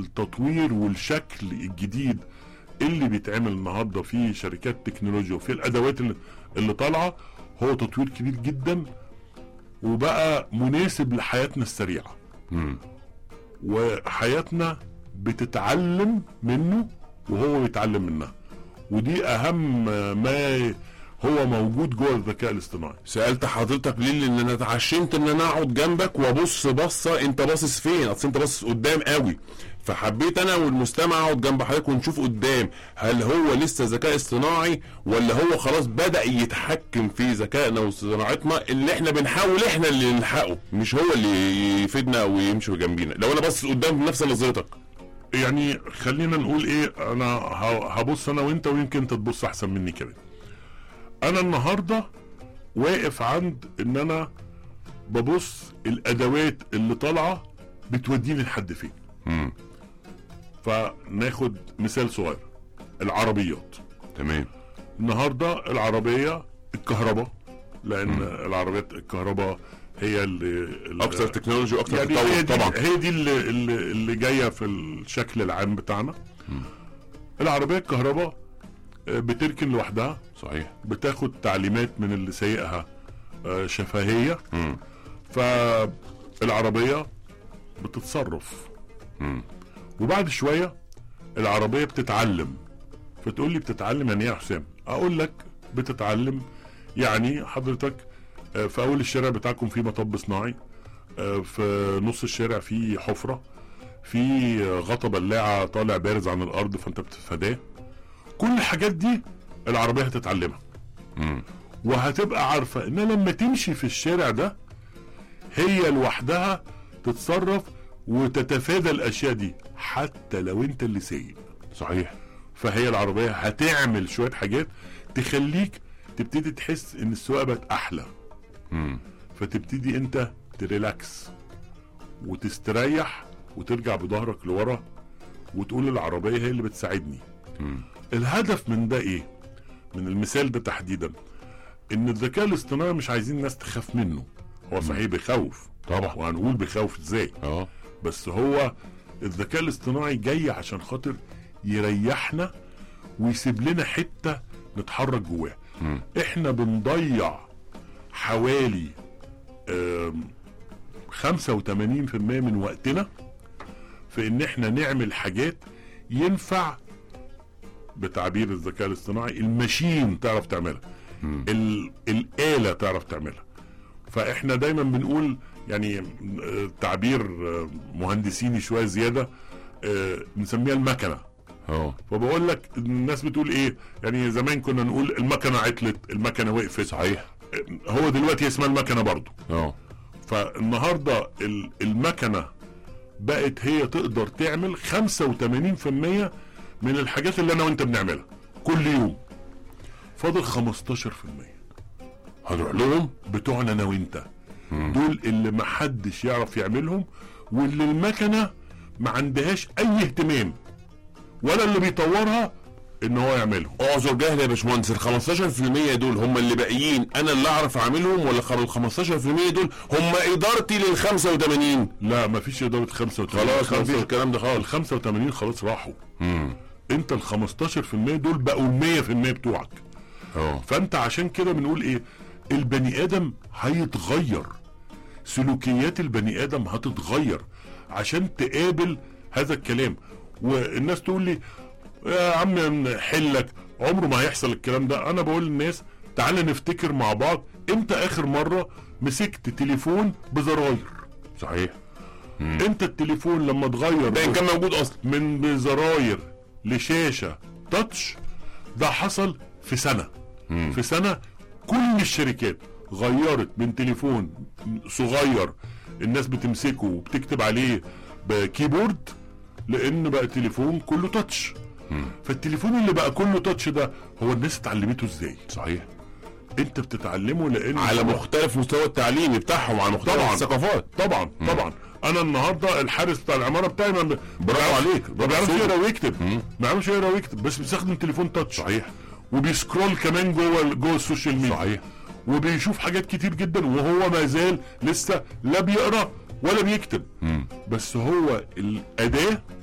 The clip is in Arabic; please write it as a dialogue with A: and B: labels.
A: التطوير والشكل الجديد اللي بيتعمل النهارده في شركات تكنولوجيا وفي الادوات اللي طالعه هو تطوير كبير جدا، وبقى مناسب لحياتنا السريعه. وحياتنا بتتعلم منه وهو بيتعلم منها، ودي اهم ما هو موجود جوه الذكاء الاصطناعي.
B: سألت حضرتك ليه؟ لان انا اتعشمت ان انا اقعد جنبك وابص بصه انت باصص فين، اصل انت باصص قدام قوي، فحبيت انا والمستمع اقعد جنب حضرتك ونشوف قدام هل هو لسه ذكاء اصطناعي ولا هو خلاص بدأ يتحكم في ذكائنا وصناعتنا اللي احنا بنحاول احنا اللي نلحقه، مش هو اللي يفيدنا او يمشي جنبينا. لو انا باصص قدام بنفس نظرتك،
A: يعني خلينا نقول ايه، انا هبص انا وانت ويمكن انت تبص احسن مني كمان. انا النهارده واقف عند ان انا ببص الادوات اللي طالعه بتوديني لحد فين. فناخد مثال صغير، العربيات.
B: تمام.
A: النهارده العربيه الكهرباء، لان العربيات الكهرباء هي اللي
B: اكثر تكنولوجيا واكثر
A: يعني
B: تطور طبعا.
A: هي دي اللي جايه في الشكل العام بتاعنا. العربيه الكهرباء بتركن لوحدها،
B: صحيح،
A: بتاخد تعليمات من اللي سايقها شفهيه. فالعربيه بتتصرف. وبعد شويه العربيه بتتعلم. فتقول لي بتتعلم يعني ايه يا حسام؟ اقول لك بتتعلم يعني حضرتك في اول الشارع بتاعكم في مطب صناعي، في نص الشارع في حفره، في غطا بلاعه طالع بارز عن الارض فانت بتتفاداه. كل الحاجات دي العربيه هتتعلمها. وهتبقى عارفه ان لما تمشي في الشارع ده هي لوحدها تتصرف وتتفادى الاشياء دي حتى لو انت اللي سايق.
B: صحيح.
A: فهي العربيه هتعمل شويه حاجات تخليك تبتدي تحس ان السواقه بقت احلى. فتبتدي انت تريلاكس وتستريح وترجع بظهرك لورا وتقول العربيه هي اللي بتساعدني. الهدف من ده ايه؟ من المثال ده تحديدا ان الذكاء الاصطناعي مش عايزين الناس تخاف منه. هو صحيح بيخوف
B: طبعا،
A: وهنقول بيخوف ازاي. بس هو الذكاء الاصطناعي جاي عشان خاطر يريحنا ويسيب لنا حته نتحرك جواها. احنا بنضيع حوالي 85% من وقتنا في ان احنا نعمل حاجات ينفع بتعبير الذكاء الاصطناعي الماشين تعرف تعملها، الآلة تعرف تعملها. فاحنا دايما بنقول يعني تعبير مهندسيني شوية زيادة، نسميها المكنة. فبقول لك الناس بتقول ايه، يعني زمان كنا نقول المكنة عطلت، المكنة وقفت.
B: صحيح.
A: هو دلوقتي اسمها المكنة برضو. فالنهاردة المكنة بقت هي تقدر تعمل 85% من الحاجات اللي انا وانت بنعملها كل يوم. فاضل 15%
B: هنروح لهم
A: بتوعنا انا وانت. دول اللي محدش يعرف يعملهم، واللي المكنة ما عندهاش اي اهتمام ولا اللي بيطورها ان هو يعملهم.
B: اعذر جهل يا باشمهندس، ال 15% دول هم اللي باقيين انا اللي اعرف اعملهم، ولا ال 15% دول هم ادارتي لل 85؟
A: لا مفيش اداره 85.
B: خلاص مفيش الكلام ده خالص.
A: ال 85 خلاص راحوا. انت ال 15% دول بقوا ال 100% بتوعك. فانت عشان كده بنقول ايه، البني ادم هيتغير، سلوكيات البني ادم هتتغير عشان تقابل هذا الكلام. والناس تقول لي يا عم حلك، عمره ما هيحصل الكلام ده. انا بقول للناس تعالى نفتكر مع بعض امتى اخر مرة مسكت تليفون بزراير.
B: صحيح.
A: انت التليفون لما اتغير
B: ده كان موجود اصلا
A: من بزراير لشاشة تاتش، ده حصل في سنة. في سنة كل الشركات غيرت من تليفون صغير الناس بتمسكه وبتكتب عليه بكيبورد لان بقى تليفون كله تاتش. فالتليفون اللي بقى كله تاتش ده هو الناس اتعلمته ازاي؟
B: صحيح.
A: انت بتتعلمه لان
B: على مختلف مستوى التعليمي بتاعهم، على مختلف
A: طبعا
B: الثقافات.
A: طبعا انا النهارده الحارس بتاع العماره بتاعي
B: برافو عليك،
A: ما بيعرفش يقرا ويكتب. ما بيعرفش يقرا ويكتب بس بيستخدم تليفون تاتش.
B: صحيح.
A: وبيسكرول كمان جوه السوشيال ميديا.
B: صحيح.
A: وبيشوف حاجات كتير جدا وهو ما زال لسه لا بيقرا ولا بيكتب. بس هو الاداه